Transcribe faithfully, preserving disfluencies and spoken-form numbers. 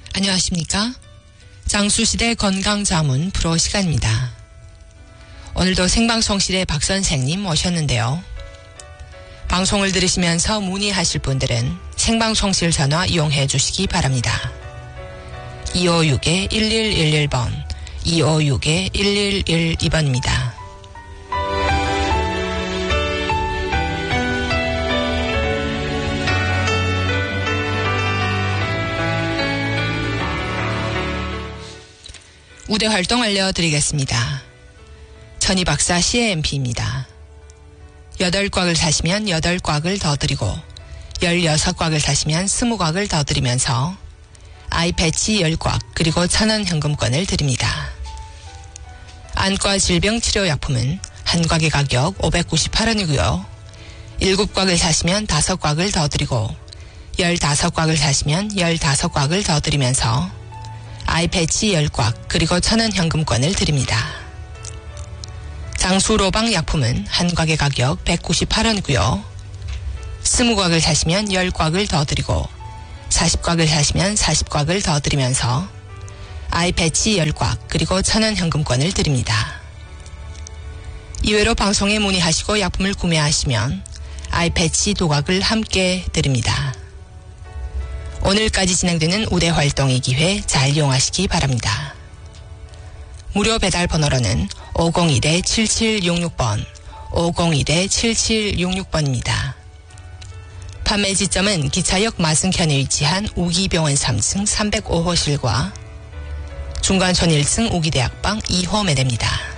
안녕하십니까? 장수시대 건강자문 프로 시간입니다. 오늘도 생방송실에 박 선생님 오셨는데요. 방송을 들으시면서 문의하실 분들은 생방송실 전화 이용해 주시기 바랍니다. 이오육 일일일일 번, 이오육 일일일이 번입니다. 우대 활동 알려드리겠습니다. 천희 박사 씨엠피입니다. 여덟 곽을 사시면 여덟 곽을 더 드리고 열여섯 곽을 사시면 스무 곽을 더 드리면서 아이패치 열 곽 그리고 천원 현금권을 드립니다. 안과 질병치료약품은 한 곽의 가격 오백구십팔 원이고요. 일곱 곽을 사시면 다섯 곽을 더 드리고 열다섯 곽을 사시면 열다섯 곽을 더 드리면서 아이패치 열 곽 그리고 천원 현금권을 드립니다. 장수로방 약품은 한 곽의 가격 백구십팔 원이고요. 스무 곽을 사시면 열 곽을 더 드리고 사십 곽을 사시면 사십 곽을 더 드리면서 아이패치 열 곽 그리고 천원 현금권을 드립니다. 이외로 방송에 문의하시고 약품을 구매하시면 아이패치 두 곽을 함께 드립니다. 오늘까지 진행되는 우대 활동의 기회 잘 이용하시기 바랍니다. 무료 배달 번호로는 오공일 칠칠육육 번, 오공일 칠칠육육 번입니다. 판매 지점은 기차역 마승현에 위치한 우기병원 삼 층 삼백오 호실과 중간촌 일 층 우기대학방 이 호 매대입니다.